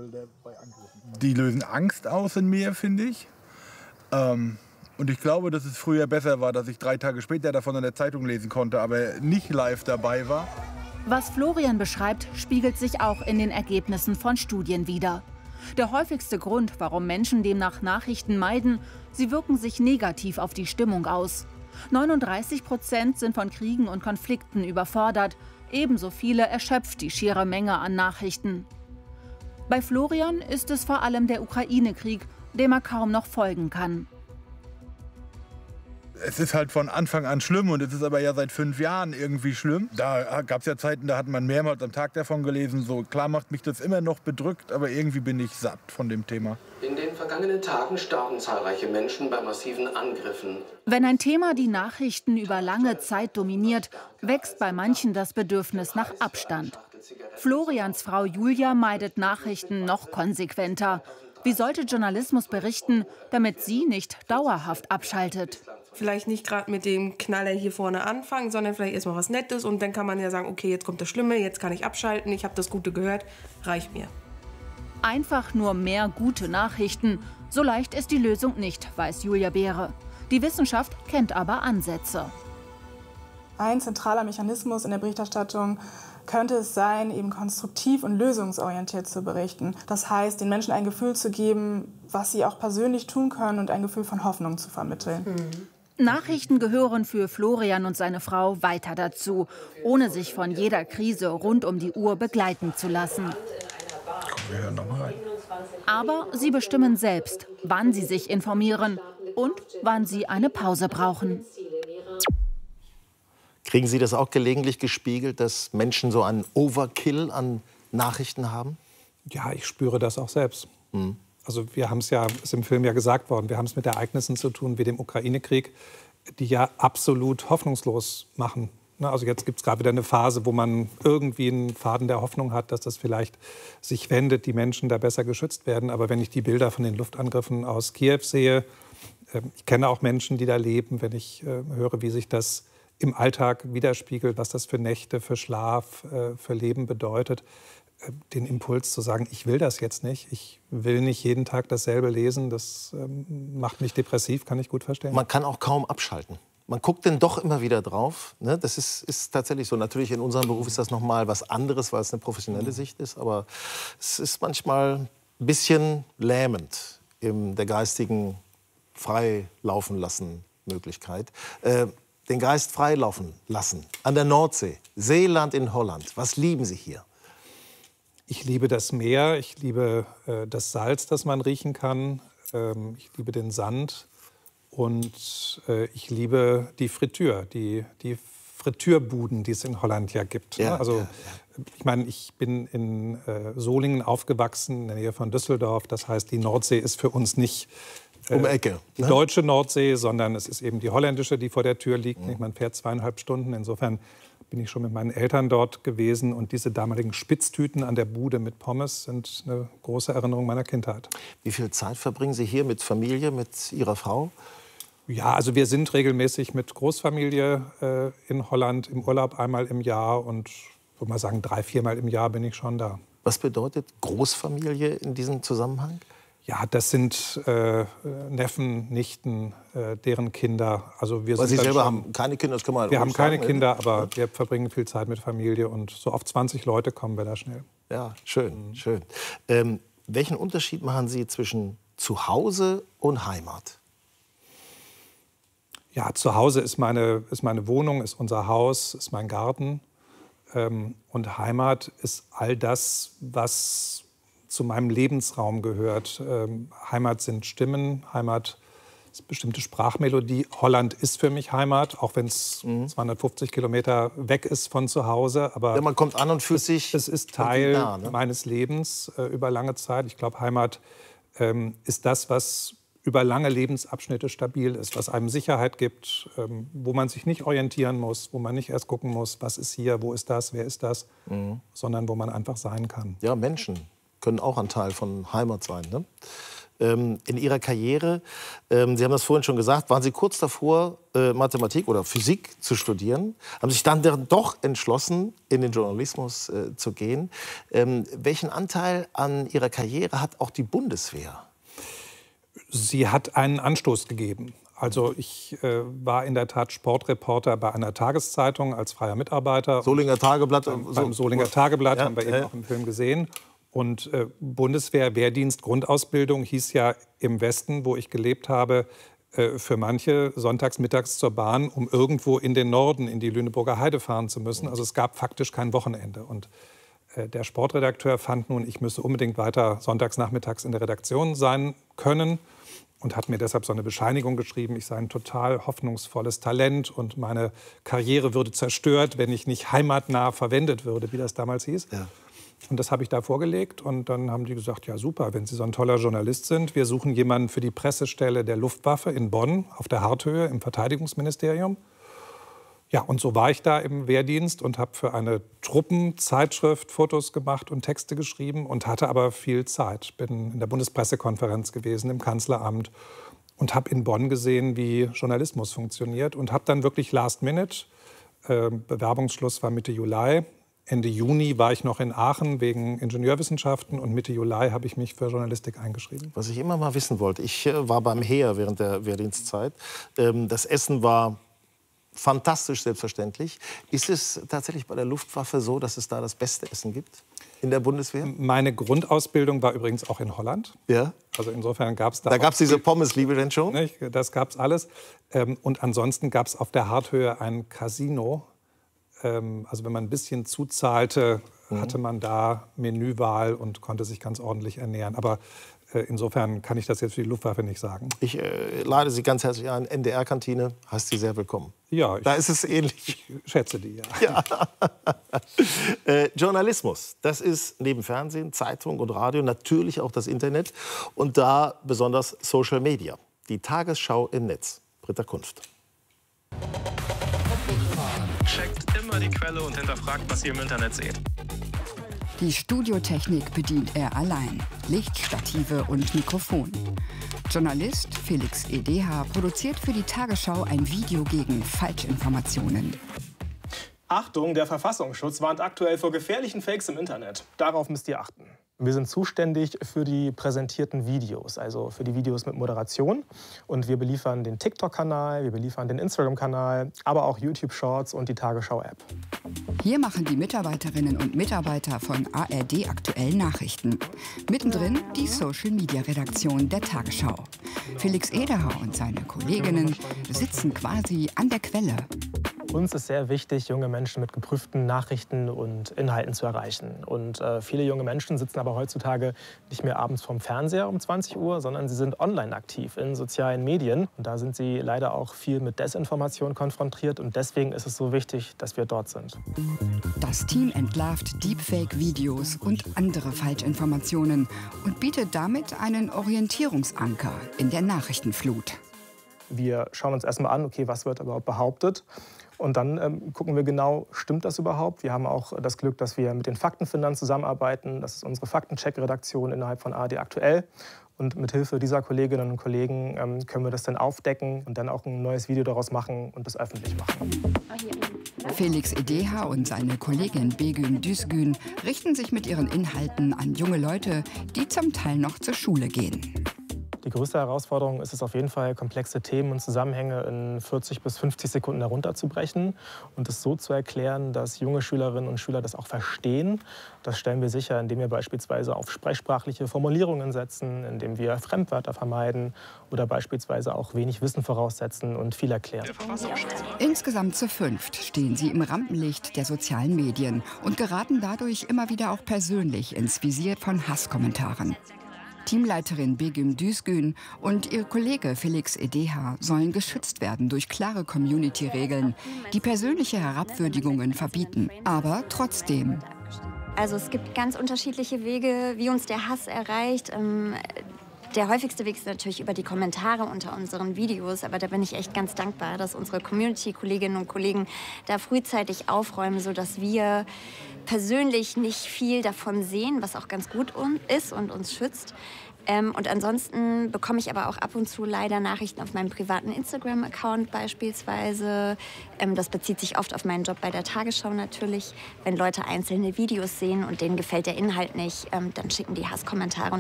Die lösen Angst aus in mir, finde ich. Und ich glaube, dass es früher besser war, dass ich 3 Tage später davon in der Zeitung lesen konnte, aber nicht live dabei war. Was Florian beschreibt, spiegelt sich auch in den Ergebnissen von Studien wider. Der häufigste Grund, warum Menschen demnach Nachrichten meiden, sie wirken sich negativ auf die Stimmung aus. 39% sind von Kriegen und Konflikten überfordert, ebenso viele erschöpft die schiere Menge an Nachrichten. Bei Florian ist es vor allem der Ukraine-Krieg, dem er kaum noch folgen kann. Es ist halt von Anfang an schlimm und es ist aber ja seit 5 Jahren irgendwie schlimm. Da gab es ja Zeiten, da hat man mehrmals am Tag davon gelesen. So klar macht mich das immer noch bedrückt, aber irgendwie bin ich satt von dem Thema. In den vergangenen Tagen starben zahlreiche Menschen bei massiven Angriffen. Wenn ein Thema die Nachrichten über lange Zeit dominiert, wächst bei manchen das Bedürfnis nach Abstand. Florians Frau Julia meidet Nachrichten noch konsequenter. Wie sollte Journalismus berichten, damit sie nicht dauerhaft abschaltet? Vielleicht nicht gerade mit dem Knaller hier vorne anfangen, sondern vielleicht erstmal was Nettes. Und dann kann man ja sagen, okay, jetzt kommt das Schlimme, jetzt kann ich abschalten, ich habe das Gute gehört, reicht mir. Einfach nur mehr gute Nachrichten. So leicht ist die Lösung nicht, weiß Julia Behre. Die Wissenschaft kennt aber Ansätze. Ein zentraler Mechanismus in der Berichterstattung könnte es sein, eben konstruktiv und lösungsorientiert zu berichten. Das heißt, den Menschen ein Gefühl zu geben, was sie auch persönlich tun können und ein Gefühl von Hoffnung zu vermitteln. Nachrichten gehören für Florian und seine Frau weiter dazu, ohne sich von jeder Krise rund um die Uhr begleiten zu lassen. Wir hören noch mal rein. Aber sie bestimmen selbst, wann sie sich informieren und wann sie eine Pause brauchen. Kriegen Sie das auch gelegentlich gespiegelt, dass Menschen so einen Overkill an Nachrichten haben? Ja, ich spüre das auch selbst. Also wir haben es ja, ist im Film ja gesagt worden, wir haben es mit Ereignissen zu tun wie dem Ukraine-Krieg, die ja absolut hoffnungslos machen. Also jetzt gibt es gerade wieder eine Phase, wo man irgendwie einen Faden der Hoffnung hat, dass das vielleicht sich wendet, die Menschen da besser geschützt werden. Aber wenn ich die Bilder von den Luftangriffen aus Kiew sehe, ich kenne auch Menschen, die da leben, wenn ich höre, wie sich das im Alltag widerspiegelt, was das für Nächte, für Schlaf, für Leben bedeutet, den Impuls zu sagen, ich will das jetzt nicht, ich will nicht jeden Tag dasselbe lesen, das macht mich depressiv, kann ich gut verstehen. Man kann auch kaum abschalten. Man guckt denn doch immer wieder drauf. Ne? Das ist tatsächlich so. Natürlich in unserem Beruf ist das noch mal was anderes, weil es eine professionelle Sicht ist. Aber es ist manchmal ein bisschen lähmend in der geistigen freilaufen lassen Möglichkeit. Den Geist freilaufen lassen. An der Nordsee, Seeland in Holland. Was lieben Sie hier? Ich liebe das Meer, ich liebe das Salz, das man riechen kann. Ich liebe den Sand. Und ich liebe die Fritür, die Friteurbuden, die es in Holland ja gibt. Ja, also, ja. Ich meine, ich bin in Solingen aufgewachsen, in der Nähe von Düsseldorf. Das heißt, die Nordsee ist für uns nicht um Ecke, die deutsche Nordsee, sondern es ist eben die holländische, die vor der Tür liegt. Man fährt 2,5 Stunden. Insofern bin ich schon mit meinen Eltern dort gewesen. Und diese damaligen Spitztüten an der Bude mit Pommes sind eine große Erinnerung meiner Kindheit. Wie viel Zeit verbringen Sie hier mit Familie, mit Ihrer Frau? Ja, also wir sind regelmäßig mit Großfamilie in Holland im Urlaub einmal im Jahr. Und ich würde mal sagen, 3-4 Mal im Jahr bin ich schon da. Was bedeutet Großfamilie in diesem Zusammenhang? Ja, das sind Neffen, Nichten, deren Kinder. Also wir Weil Sie sind selber schon, haben keine Kinder, das kann man wir haben keine sagen, Kinder, aber wir verbringen viel Zeit mit Familie. Und so auf 20 Leute kommen wir da schnell. Ja, schön, schön. Welchen Unterschied machen Sie zwischen Zuhause und Heimat? Ja, zu Hause ist meine Wohnung, ist unser Haus, ist mein Garten. Und Heimat ist all das, was zu meinem Lebensraum gehört. Heimat sind Stimmen, Heimat ist eine bestimmte Sprachmelodie. Holland ist für mich Heimat, auch wenn es 250 Kilometer weg ist von zu Hause. Aber ja, man kommt an und fühlt sich. Es ist Teil meines Lebens über lange Zeit. Ich glaube, Heimat ist das, was über lange Lebensabschnitte stabil ist, was einem Sicherheit gibt, wo man sich nicht orientieren muss, wo man nicht erst gucken muss, was ist hier, wo ist das, wer ist das, sondern wo man einfach sein kann. Ja, Menschen können auch ein Teil von Heimat sein. Ne? in Ihrer Karriere, Sie haben das vorhin schon gesagt, waren Sie kurz davor, Mathematik oder Physik zu studieren, haben sich dann doch entschlossen, in den Journalismus zu gehen. Welchen Anteil an Ihrer Karriere hat auch die Bundeswehr? Sie hat einen Anstoß gegeben. Also ich war in der Tat Sportreporter bei einer Tageszeitung als freier Mitarbeiter. Solinger Tageblatt. Beim Solinger Tageblatt haben wir eben auch im Film gesehen. Und Bundeswehr, Wehrdienst, Grundausbildung hieß ja im Westen, wo ich gelebt habe, für manche sonntags mittags zur Bahn, um irgendwo in den Norden, in die Lüneburger Heide fahren zu müssen. Also es gab faktisch kein Wochenende. Und der Sportredakteur fand nun, ich müsse unbedingt weiter sonntags nachmittags in der Redaktion sein können und hat mir deshalb so eine Bescheinigung geschrieben, ich sei ein total hoffnungsvolles Talent und meine Karriere würde zerstört, wenn ich nicht heimatnah verwendet würde, wie das damals hieß. Ja. Und das habe ich da vorgelegt und dann haben die gesagt, ja super, wenn Sie so ein toller Journalist sind, wir suchen jemanden für die Pressestelle der Luftwaffe in Bonn auf der Harthöhe im Verteidigungsministerium. Ja, und so war ich da im Wehrdienst und habe für eine Truppenzeitschrift Fotos gemacht und Texte geschrieben und hatte aber viel Zeit. Bin in der Bundespressekonferenz gewesen, im Kanzleramt und habe in Bonn gesehen, wie Journalismus funktioniert und habe dann wirklich last minute, Bewerbungsschluss war Mitte Juli, Ende Juni war ich noch in Aachen wegen Ingenieurwissenschaften und Mitte Juli habe ich mich für Journalistik eingeschrieben. Was ich immer mal wissen wollte, ich war beim Heer während der Wehrdienstzeit. Das Essen war fantastisch, selbstverständlich. Ist es tatsächlich bei der Luftwaffe so, dass es da das beste Essen gibt in der Bundeswehr? Meine Grundausbildung war übrigens auch in Holland. Ja. Also insofern gab es da. Da gab es diese Pommesliebe denn schon? Nicht? Das gab es alles. Und ansonsten gab es auf der Harthöhe ein Casino. Also wenn man ein bisschen zuzahlte, hatte man da Menüwahl und konnte sich ganz ordentlich ernähren. Aber insofern kann ich das jetzt für die Luftwaffe nicht sagen. Ich lade Sie ganz herzlich ein. NDR-Kantine, heißt Sie sehr willkommen. Ja, da ist es ähnlich. Ich schätze die, ja. Ja. Journalismus, das ist neben Fernsehen, Zeitung und Radio natürlich auch das Internet. Und da besonders Social Media. Die Tagesschau im Netz. Britta Kunft. Checkt immer die Quelle und hinterfragt, was ihr im Internet seht. Die Studiotechnik bedient er allein. Licht, Stative und Mikrofon. Journalist Felix EDH produziert für die Tagesschau ein Video gegen Falschinformationen. Achtung, der Verfassungsschutz warnt aktuell vor gefährlichen Fakes im Internet. Darauf müsst ihr achten. Wir sind zuständig für die präsentierten Videos, also für die Videos mit Moderation. Und wir beliefern den TikTok-Kanal, wir beliefern den Instagram-Kanal, aber auch YouTube-Shorts und die Tagesschau-App. Hier machen die Mitarbeiterinnen und Mitarbeiter von ARD aktuell Nachrichten. Mittendrin die Social-Media-Redaktion der Tagesschau. Felix EDH und seine Kolleginnen sitzen quasi an der Quelle. Uns ist sehr wichtig, junge Menschen mit geprüften Nachrichten und Inhalten zu erreichen. Und viele junge Menschen sitzen aber heutzutage nicht mehr abends vorm Fernseher um 20 Uhr, sondern sie sind online aktiv in sozialen Medien. Und da sind sie leider auch viel mit Desinformation konfrontiert. Und deswegen ist es so wichtig, dass wir dort sind. Das Team entlarvt Deepfake-Videos und andere Falschinformationen und bietet damit einen Orientierungsanker in der Nachrichtenflut. Wir schauen uns erstmal an, okay, was wird überhaupt behauptet? Und dann gucken wir genau, stimmt das überhaupt? Wir haben auch das Glück, dass wir mit den Faktenfindern zusammenarbeiten. Das ist unsere Faktencheck-Redaktion innerhalb von ARD aktuell. Und mit Hilfe dieser Kolleginnen und Kollegen können wir das dann aufdecken und dann auch ein neues Video daraus machen und das öffentlich machen. Felix EDH und seine Kollegin Begüm Düzgün richten sich mit ihren Inhalten an junge Leute, die zum Teil noch zur Schule gehen. Die größte Herausforderung ist es auf jeden Fall, komplexe Themen und Zusammenhänge in 40 bis 50 Sekunden herunterzubrechen und es so zu erklären, dass junge Schülerinnen und Schüler das auch verstehen. Das stellen wir sicher, indem wir beispielsweise auf sprechsprachliche Formulierungen setzen, indem wir Fremdwörter vermeiden oder beispielsweise auch wenig Wissen voraussetzen und viel erklären. Insgesamt zu 5 stehen sie im Rampenlicht der sozialen Medien und geraten dadurch immer wieder auch persönlich ins Visier von Hasskommentaren. Teamleiterin Begüm Düzgün und ihr Kollege Felix EDH sollen geschützt werden durch klare Community-Regeln, die persönliche Herabwürdigungen verbieten. Aber trotzdem. Also es gibt ganz unterschiedliche Wege, wie uns der Hass erreicht. Der häufigste Weg ist natürlich über die Kommentare unter unseren Videos, aber da bin ich echt ganz dankbar, dass unsere Community-Kolleginnen und Kollegen da frühzeitig aufräumen, sodass wir persönlich nicht viel davon sehen, was auch ganz gut ist und uns schützt. Und ansonsten bekomme ich aber auch ab und zu leider Nachrichten auf meinem privaten Instagram-Account beispielsweise. Das bezieht sich oft auf meinen Job bei der Tagesschau natürlich. Wenn Leute einzelne Videos sehen und denen gefällt der Inhalt nicht, dann schicken die Hasskommentare.